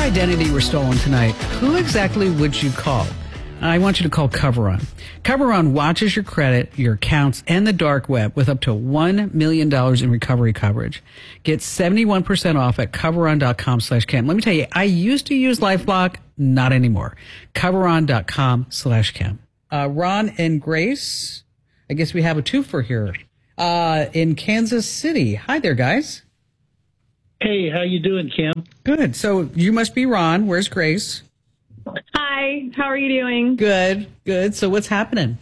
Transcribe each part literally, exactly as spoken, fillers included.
identity were stolen tonight, who exactly would you call? I want you to call Coveron. Coveron watches your credit, your accounts, and the dark web with up to one million dollars in recovery coverage. Get seventy-one percent off at coveron.com slash Cam. Let me tell you, I used to use LifeLock, not anymore. Coveron.com slash Cam. Uh, Ron and Grace, I guess we have a twofer here uh, in Kansas City. Hi there, guys. Hey, how you doing, Kim? Good. So you must be Ron. Where's Grace? Hi, how are you doing? Good, good. So what's happening?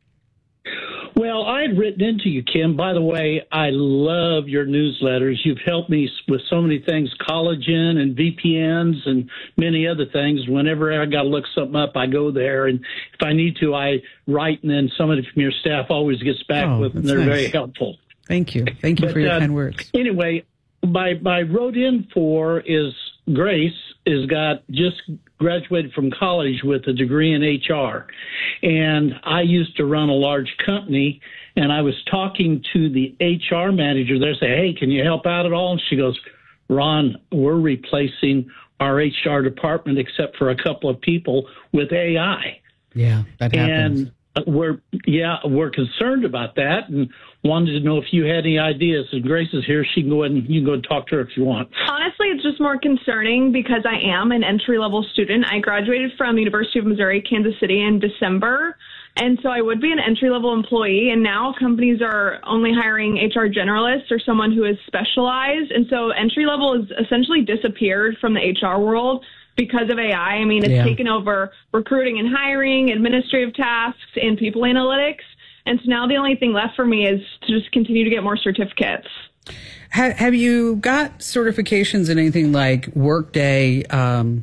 Well, I had written into you, Kim. By the way, I love your newsletters. You've helped me with so many things, collagen and V P Ns and many other things. Whenever I got to look something up, I go there. And if I need to, I write, and then somebody from your staff always gets back Oh, with them. that's They're nice. very helpful. Thank you. Thank you But, for your uh, kind words. Anyway, my, my wrote in for is Grace has got just graduated from college with a degree in H R. And I used to run a large company, and I was talking to the H R manager there, say, hey, can you help out at all? And she goes, Ron, we're replacing our H R department, except for a couple of people, with A I. Yeah, that happens. And we're, yeah, we're concerned about that and wanted to know if you had any ideas. And Grace is here. She can go ahead and you can go and talk to her if you want. Honestly, it's just more concerning because I am an entry-level student. I graduated from the University of Missouri, Kansas City in December. And so I would be an entry-level employee. And now companies are only hiring H R generalists or someone who is specialized. And so entry-level has essentially disappeared from the H R world because of A I. I mean, it's Yeah. taken over recruiting and hiring, administrative tasks, and people analytics. And so now the only thing left for me is to just continue to get more certificates. Ha- have you got certifications in anything like Workday um,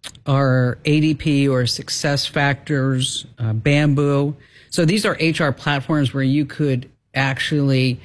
or A D P or Success Factors, uh, Bamboo? So these are H R platforms where you could actually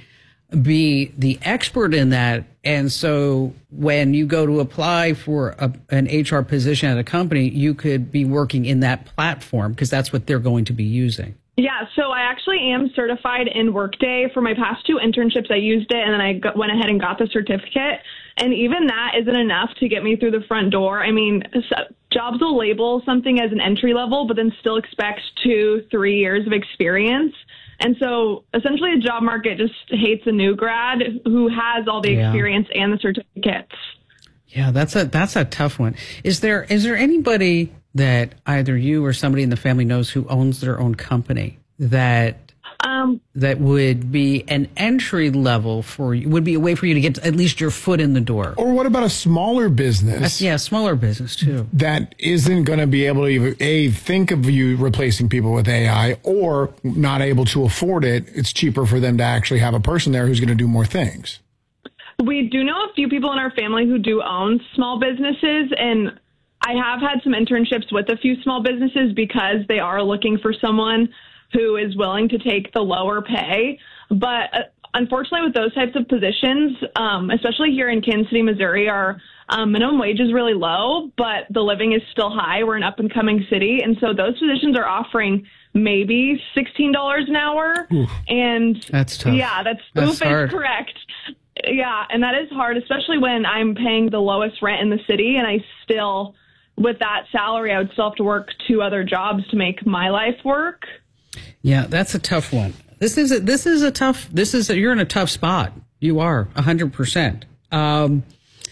be the expert in that. And so when you go to apply for a, an H R position at a company, you could be working in that platform because that's what they're going to be using. Yeah, so I actually am certified in Workday. For my past two internships, I used it, and then I got, went ahead and got the certificate. And even that isn't enough to get me through the front door. I mean, jobs will label something as an entry level, but then still expect two, three years of experience. And so essentially the job market just hates a new grad who has all the Yeah. experience and the certificates. Yeah, that's a that's a tough one. Is there is there anybody that either you or somebody in the family knows who owns their own company that Um, that would be an entry level for you, would be a way for you to get at least your foot in the door? Or what about a smaller business Yeah, smaller business too. that isn't going to be able to even, A, think of you replacing people with A I, or not able to afford it? It's cheaper for them to actually have a person there who's going to do more things. We do know a few people in our family who do own small businesses, and I have had some internships with a few small businesses because they are looking for someone who is willing to take the lower pay. But uh, unfortunately, with those types of positions, um, especially here in Kansas City, Missouri, our um, minimum wage is really low, but the living is still high. We're an up-and-coming city, and so those positions are offering maybe sixteen dollars an hour. Oof. And That's tough. Yeah, that's, That's oof hard. is correct. Yeah, and that is hard, especially when I'm paying the lowest rent in the city, and I still, with that salary, I would still have to work two other jobs to make my life work. Yeah, that's a tough one. This is a, this is a tough. This is a, you're in a tough spot. You are a hundred percent. Um,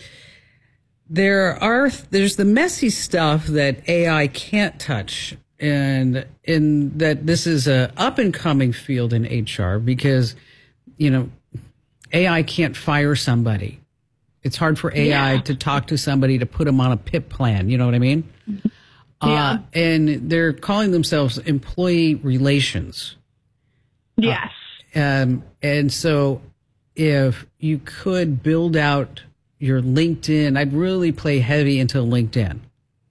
there are there's the messy stuff that A I can't touch, and in that this is a up and coming field in H R because you know A I can't fire somebody. It's hard for A I Yeah. to talk to somebody to put them on a P I P plan. You know what I mean? Yeah. Uh, and they're calling themselves employee relations. Yes. Um, and so if you could build out your LinkedIn, I'd really play heavy into LinkedIn.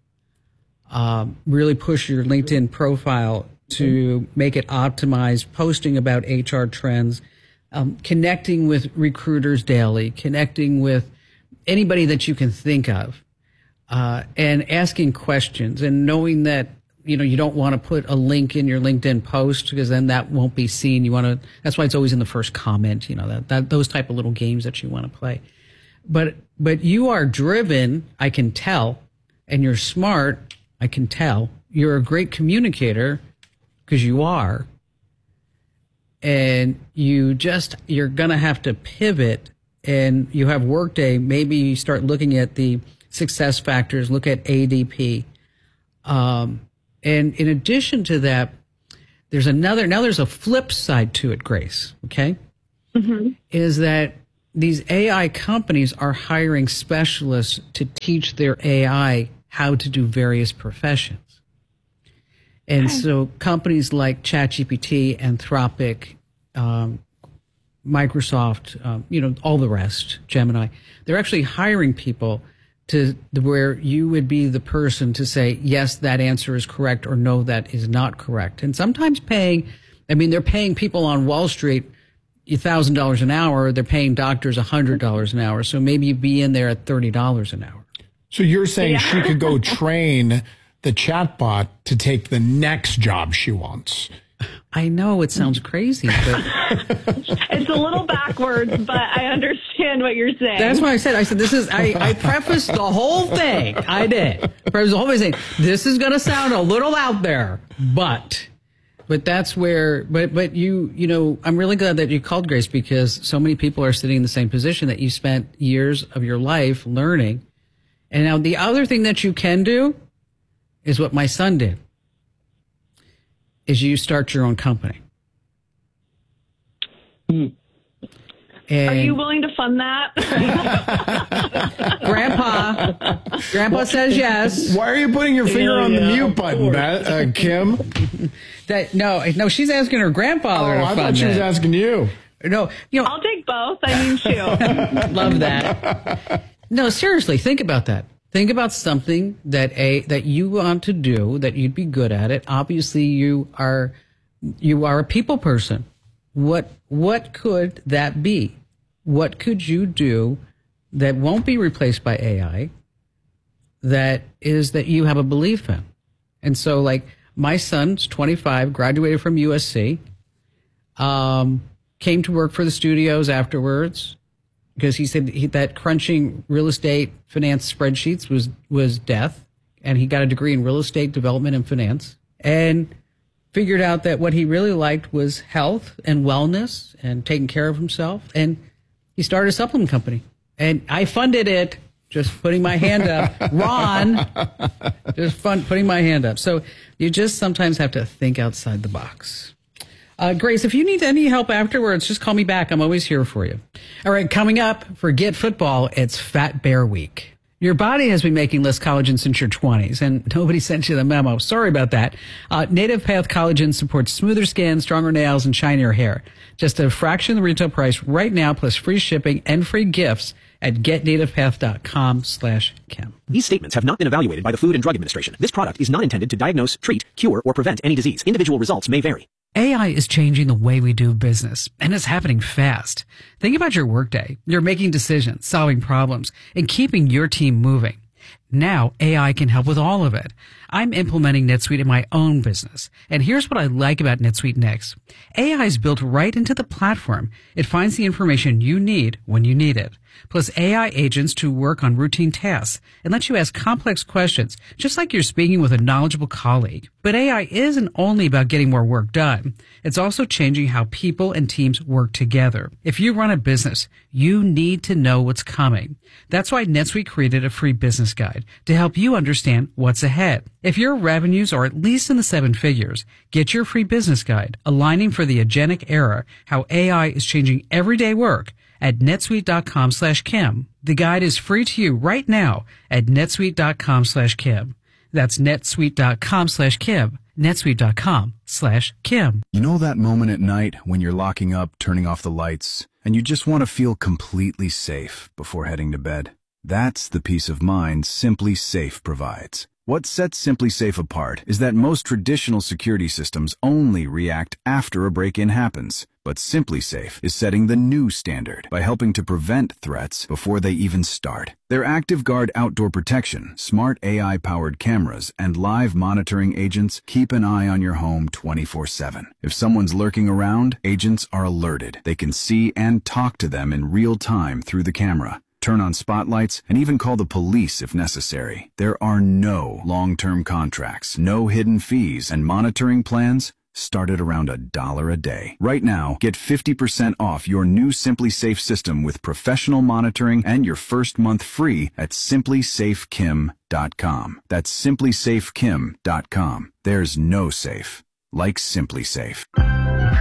Um, really push your LinkedIn profile to make it optimized, posting about H R trends, um, connecting with recruiters daily, connecting with anybody that you can think of. Uh, and asking questions and knowing that, you know, you don't want to put a link in your LinkedIn post because then that won't be seen. You want to, that's why it's always in the first comment, you know, that, that those type of little games that you want to play. But, but you are driven, I can tell, and you're smart, I can tell. You're a great communicator because you are. And you just, you're going to have to pivot, and you have Workday. Maybe you start looking at the success factors, look at A D P. Um, and in addition to that, there's another, now there's a flip side to it, Grace, okay? Mm-hmm. Is that these A I companies are hiring specialists to teach their A I how to do various professions. And okay. so companies like ChatGPT, Anthropic, um, Microsoft, um, you know, all the rest, Gemini, they're actually hiring people to where you would be the person to say, yes, that answer is correct, or no, that is not correct. And sometimes paying, I mean, they're paying people on Wall Street one thousand dollars an hour. They're paying doctors one hundred dollars an hour. So maybe you'd be in there at thirty dollars an hour. So you're saying yeah. she could go train the chatbot to take the next job she wants. I know it sounds crazy, but it's a little backwards, but I understand what you're saying. That's why I said, I said, this is, I, I prefaced the whole thing. I did. Prefaced the whole thing saying, this is going to sound a little out there, but, but that's where, but, but you, you know, I'm really glad that you called, Grace, because so many people are sitting in the same position that you spent years of your life learning. And now the other thing that you can do is what my son did, is you start your own company. Hmm. And are you willing to fund that? Grandpa, Grandpa says yes. Why are you putting your finger Yeah, on the yeah, mute button, Beth, uh, Kim? That no, no, she's asking her grandfather Oh, to I fund thought she that. was asking you. No, you know, I'll take both. I mean, shoot. love that. No, seriously, think about that. Think about something that a that you want to do, that you'd be good at it. Obviously, you are you are a people person. What what could that be? What could you do that won't be replaced by A I? That is that you have a belief in. And so, like, my son's twenty-five, graduated from U S C, um, came to work for the studios afterwards, because he said he, that crunching real estate finance spreadsheets was, was death. And he got a degree in real estate development and finance, and figured out that what he really liked was health and wellness and taking care of himself. And he started a supplement company. And I funded it, just putting my hand up. Ron, just fun, putting my hand up. So you just sometimes have to think outside the box. Uh, Grace, if you need any help afterwards, just call me back. I'm always here for you. All right, coming up for Get Football, it's Fat Bear Week. Your body has been making less collagen since your twenties, and nobody sent you the memo. Sorry about that. Uh, Native Path Collagen supports smoother skin, stronger nails, and shinier hair. Just a fraction of the retail price right now, plus free shipping and free gifts at getnativepath.com slash Kim. These statements have not been evaluated by the Food and Drug Administration. This product is not intended to diagnose, treat, cure, or prevent any disease. Individual results may vary. A I is changing the way we do business, and it's happening fast. Think about your workday. You're making decisions, solving problems, and keeping your team moving. Now, A I can help with all of it. I'm implementing NetSuite in my own business, and here's what I like about NetSuite Next. A I is built right into the platform. It finds the information you need when you need it. Plus A I agents to work on routine tasks and let you ask complex questions, just like you're speaking with a knowledgeable colleague. But A I isn't only about getting more work done. It's also changing how people and teams work together. If you run a business, you need to know what's coming. That's why NetSuite created a free business guide to help you understand what's ahead. If your revenues are at least in the seven figures, get your free business guide, Aligning for the Agentic Era, How A I is Changing Everyday Work, at netsuite.com slash Kim. The guide is free to you right now at netsuite.com slash Kim. That's netsuite.com slash Kim. netsuite.com slash Kim. You know that moment at night when you're locking up, turning off the lights, and you just want to feel completely safe before heading to bed? That's the peace of mind Simply Safe provides. What sets Simply Safe apart is that most traditional security systems only react after a break-in happens. But Simply Safe is setting the new standard by helping to prevent threats before they even start. Their ActiveGuard outdoor protection, smart A I-powered cameras, and live monitoring agents keep an eye on your home twenty-four seven. If someone's lurking around, agents are alerted. They can see and talk to them in real time through the camera. turn on spotlights, and even call the police if necessary. There are no long-term contracts, no hidden fees, and monitoring plans start at around a dollar a day. Right now, get fifty percent off your new Simply Safe system with professional monitoring and your first month free at simply safe kim dot com. That's simply safe kim dot com. There's no safe like Simply Safe.